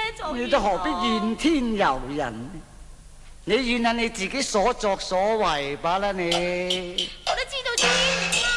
做？ 你都何必怨天尤人？你怨下你自己所作所為罷啦你。